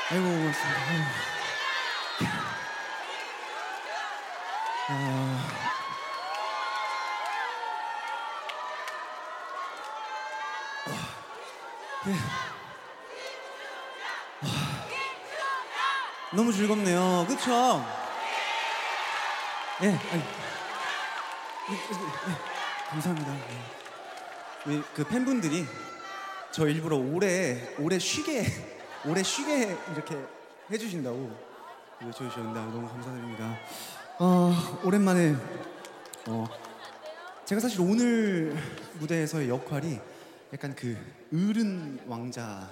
아이고 고맙습니다. 아이고. 네. 너무 즐겁네요. 그쵸? 예, 감사합니다. 네. 그 팬분들이 저 일부러 오래 쉬게 이렇게 해주신다고 보여주셨는데 너무 감사드립니다. 오랜만에 제가 사실 오늘 무대에서의 역할이 약간 그 어른 왕자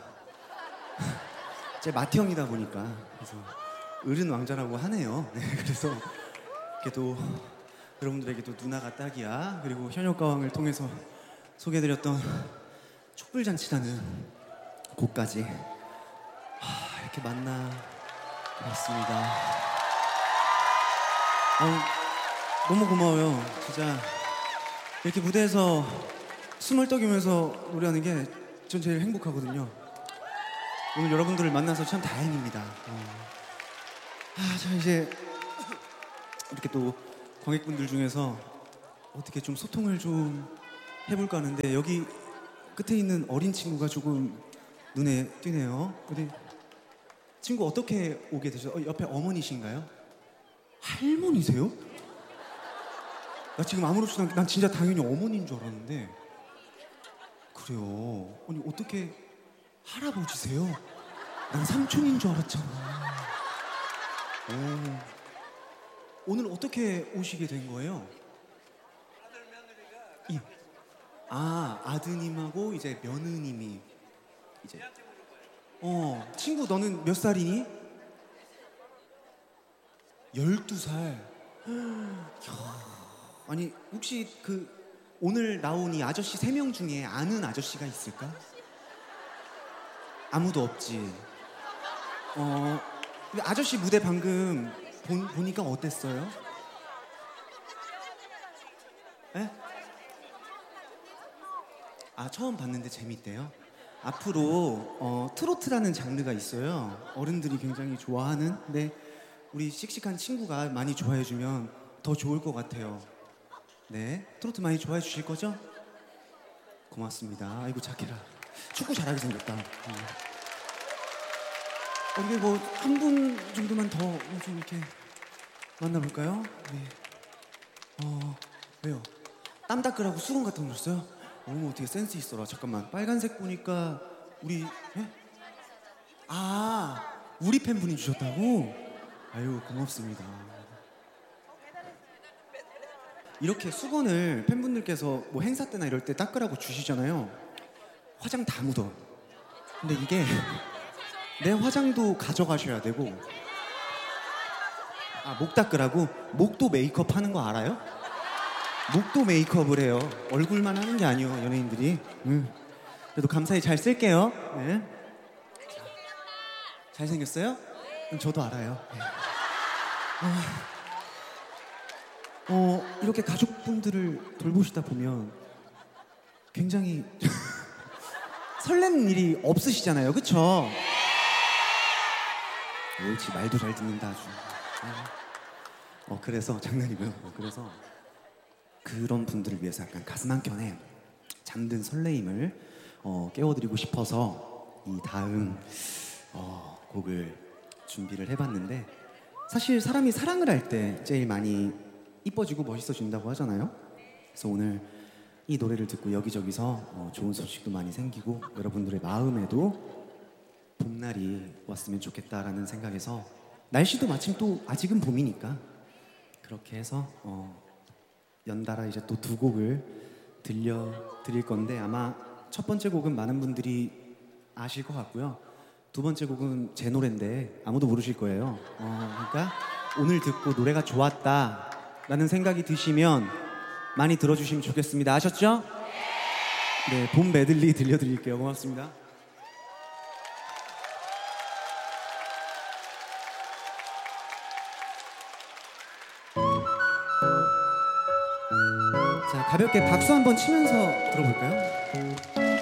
제 맏형이다 보니까 그래서 어른 왕자라고 하네요. 네, 그래서 이렇게 또 여러분들에게 또 누나가 딱이야 그리고 현역가왕을 통해서 소개해드렸던 촛불잔치라는 곡까지 이렇게 만나봤습니다. 너무 고마워요. 진짜 이렇게 무대에서 숨을 떡이면서 노래하는 게 전 제일 행복하거든요. 오늘 여러분들을 만나서 참 다행입니다. 자 이제 이렇게 또 관객분들 중에서 어떻게 좀 소통을 좀 해볼까 하는데 여기 끝에 있는 어린 친구가 조금 눈에 띄네요. 어디 친구 어떻게 오게 되셨어요? 옆에 어머니신가요? 할머니세요? 나 지금 아무렇지도 않게 난 진짜 당연히 어머니인 줄 알았는데 그래요. 아니 어떻게 할아버지세요? 난 삼촌인 줄 알았잖아. 오늘 어떻게 오시게 된 거예요? 아들 며느리가 아드님하고 이제 며느님이 이제 친구 너는 몇 살이니? 12살. 아니 혹시 그 오늘 나온 이 아저씨 3명 중에 아는 아저씨가 있을까? 아무도 없지. 아저씨 무대 방금 보니까 어땠어요? 에? 처음 봤는데 재밌대요. 앞으로 트로트라는 장르가 있어요. 어른들이 굉장히 좋아하는. 근데 우리 씩씩한 친구가 많이 좋아해주면 더 좋을 것 같아요. 네, 트로트 많이 좋아해 주실 거죠? 고맙습니다. 아이고 착해라. 축구 잘하게 생겼다. 이게 뭐 한 분 정도만 더 좀 이렇게 만나볼까요? 네. 왜요? 땀 닦으라고 수건 같은 거 줬어요? 어떻게 센스 있어라. 잠깐만. 빨간색 보니까 우리 우리 팬분이 주셨다고? 아유 고맙습니다. 이렇게 수건을 팬분들께서 뭐 행사 때나 이럴 때 닦으라고 주시잖아요. 화장 다 묻어. 근데 이게 내 화장도 가져가셔야 되고 목 닦으라고? 목도 메이크업 하는 거 알아요? 목도 메이크업을 해요. 얼굴만 하는 게 아니에요 연예인들이. 그래도 감사히 잘 쓸게요. 네. 잘생겼어요? 저도 알아요. 네. 이렇게 가족분들을 돌보시다 보면 굉장히 설레는 일이 없으시잖아요. 그쵸? 옳지, 말도 잘 듣는다 아주. 그래서 장난이고요. 그래서 그런 분들을 위해서 약간 가슴 한켠에 잠든 설레임을 깨워드리고 싶어서 이 다음 곡을 준비를 해봤는데, 사실 사람이 사랑을 할 때 제일 많이 이뻐지고 멋있어진다고 하잖아요. 그래서 오늘 이 노래를 듣고 여기저기서 좋은 소식도 많이 생기고 여러분들의 마음에도 봄날이 왔으면 좋겠다라는 생각에서, 날씨도 마침 또 아직은 봄이니까 그렇게 해서 연달아 이제 또 2곡을 들려드릴 건데, 아마 첫 번째 곡은 많은 분들이 아실 것 같고요. 2번째 곡은 제 노래인데 아무도 모르실 거예요. 그러니까 오늘 듣고 노래가 좋았다라는 생각이 드시면 많이 들어주시면 좋겠습니다. 아셨죠? 네, 봄 메들리 들려드릴게요. 고맙습니다. 자, 가볍게 박수 한번 치면서 들어볼까요?